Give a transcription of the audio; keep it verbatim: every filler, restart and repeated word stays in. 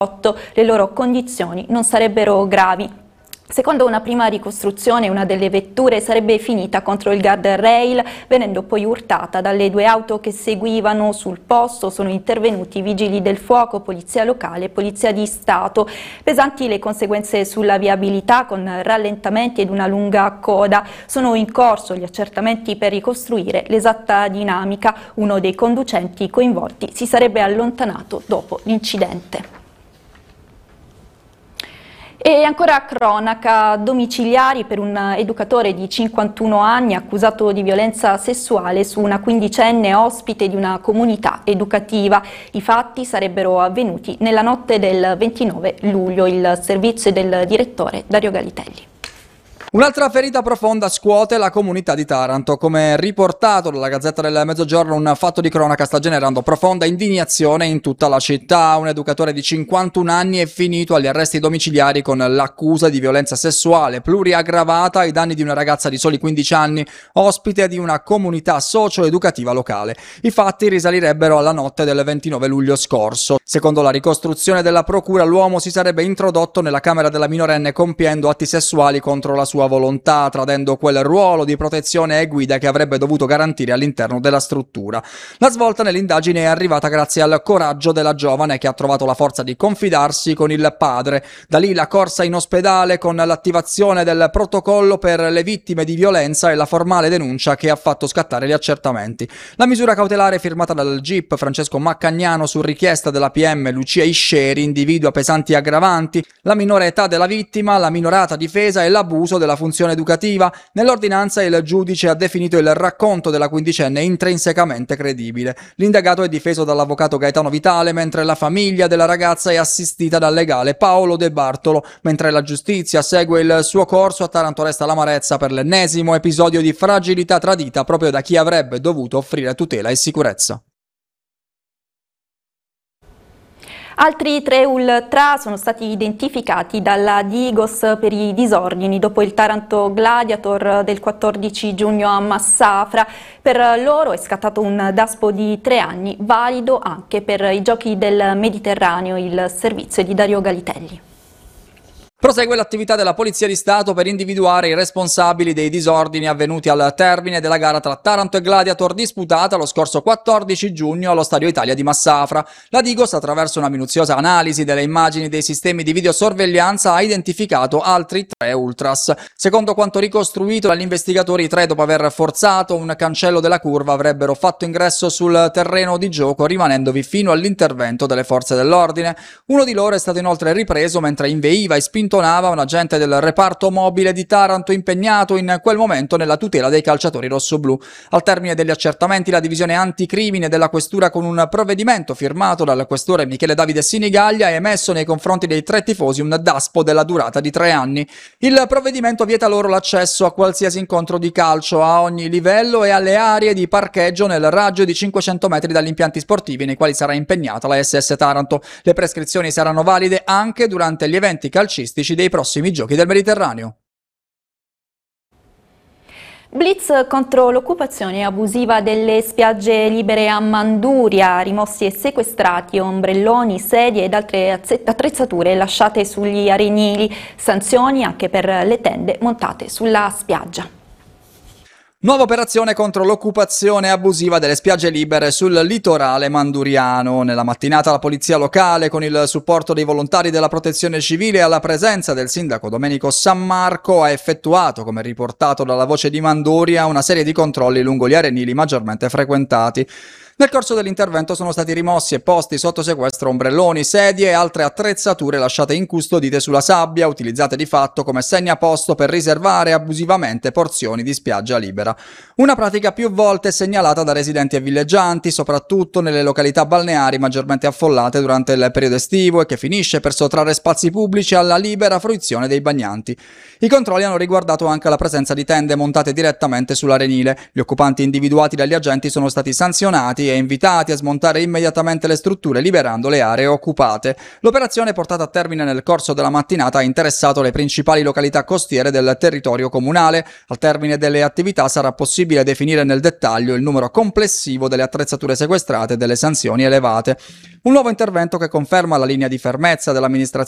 le loro condizioni non sarebbero gravi. Secondo una prima ricostruzione, una delle vetture sarebbe finita contro il guardrail, venendo poi urtata dalle due auto che seguivano. Sul posto sono intervenuti vigili del fuoco, polizia locale e polizia di Stato. Pesanti le conseguenze sulla viabilità, con rallentamenti ed una lunga coda. Sono in corso gli accertamenti per ricostruire l'esatta dinamica. Uno dei conducenti coinvolti si sarebbe allontanato dopo l'incidente. E ancora cronaca, domiciliari per un educatore di cinquantuno anni accusato di violenza sessuale su una quindicenne ospite di una comunità educativa. I fatti sarebbero avvenuti nella notte del ventinove luglio. Il servizio del direttore Dario Galitelli. Un'altra ferita profonda scuote la comunità di Taranto. Come riportato dalla Gazzetta del Mezzogiorno, un fatto di cronaca sta generando profonda indignazione in tutta la città. Un educatore di cinquantuno anni è finito agli arresti domiciliari con l'accusa di violenza sessuale pluriaggravata ai danni di una ragazza di soli quindici anni, ospite di una comunità socio-educativa locale. I fatti risalirebbero alla notte del ventinove luglio scorso. Secondo la ricostruzione della procura, l'uomo si sarebbe introdotto nella camera della minorenne compiendo atti sessuali contro la sua volontà, tradendo quel ruolo di protezione e guida che avrebbe dovuto garantire all'interno della struttura. La svolta nell'indagine è arrivata grazie al coraggio della giovane, che ha trovato la forza di confidarsi con il padre. Da lì la corsa in ospedale con l'attivazione del protocollo per le vittime di violenza e la formale denuncia che ha fatto scattare gli accertamenti. La misura cautelare firmata dal G I P Francesco Maccagnano su richiesta della P M Lucia Isceri individua pesanti aggravanti, la minore età della vittima, la minorata difesa e l'abuso della funzione educativa. Nell'ordinanza il giudice ha definito il racconto della quindicenne intrinsecamente credibile. L'indagato è difeso dall'avvocato Gaetano Vitale, mentre la famiglia della ragazza è assistita dal legale Paolo De Bartolo. Mentre la giustizia segue il suo corso, a Taranto resta l'amarezza per l'ennesimo episodio di fragilità tradita proprio da chi avrebbe dovuto offrire tutela e sicurezza. Altri tre ultra sono stati identificati dalla Digos per i disordini dopo il Taranto Gladiator del quattordici giugno a Massafra. Per loro è scattato un daspo di tre anni, valido anche per i Giochi del Mediterraneo. Il servizio di Dario Galitelli. Prosegue l'attività della Polizia di Stato per individuare i responsabili dei disordini avvenuti al termine della gara tra Taranto e Gladiator disputata lo scorso quattordici giugno allo Stadio Italia di Massafra. La Digos, attraverso una minuziosa analisi delle immagini dei sistemi di videosorveglianza, ha identificato altri tre ultras. Secondo quanto ricostruito dagli investigatori, i tre, dopo aver forzato un cancello della curva, avrebbero fatto ingresso sul terreno di gioco, rimanendovi fino all'intervento delle forze dell'ordine. Uno di loro è stato inoltre ripreso mentre inveiva e spintonava un agente del reparto mobile di Taranto impegnato in quel momento nella tutela dei calciatori rossoblù. Al termine degli accertamenti, la divisione anticrimine della questura, con un provvedimento firmato dal questore Michele Davide Sinigaglia, ha emesso nei confronti dei tre tifosi un daspo della durata di tre anni. Il provvedimento vieta loro l'accesso a qualsiasi incontro di calcio a ogni livello e alle aree di parcheggio nel raggio di cinquecento metri dagli impianti sportivi nei quali sarà impegnata la S S Taranto. Le prescrizioni saranno valide anche durante gli eventi calcistici dei prossimi Giochi del Mediterraneo. Blitz contro l'occupazione abusiva delle spiagge libere a Manduria, rimossi e sequestrati ombrelloni, sedie ed altre attrezzature lasciate sugli arenili, sanzioni anche per le tende montate sulla spiaggia. Nuova operazione contro l'occupazione abusiva delle spiagge libere sul litorale manduriano. Nella mattinata la polizia locale, con il supporto dei volontari della protezione civile e alla presenza del sindaco Domenico Sammarco, ha effettuato, come riportato dalla Voce di Manduria, una serie di controlli lungo gli arenili maggiormente frequentati. Nel corso dell'intervento sono stati rimossi e posti sotto sequestro ombrelloni, sedie e altre attrezzature lasciate incustodite sulla sabbia, utilizzate di fatto come segnaposto per riservare abusivamente porzioni di spiaggia libera. Una pratica più volte segnalata da residenti e villeggianti, soprattutto nelle località balneari maggiormente affollate durante il periodo estivo, e che finisce per sottrarre spazi pubblici alla libera fruizione dei bagnanti. I controlli hanno riguardato anche la presenza di tende montate direttamente sull'arenile. Gli occupanti individuati dagli agenti sono stati sanzionati e invitati a smontare immediatamente le strutture liberando le aree occupate. L'operazione portata a termine nel corso della mattinata ha interessato le principali località costiere del territorio comunale. Al termine delle attività sarà possibile definire nel dettaglio il numero complessivo delle attrezzature sequestrate e delle sanzioni elevate. Un nuovo intervento che conferma la linea di fermezza dell'amministrazione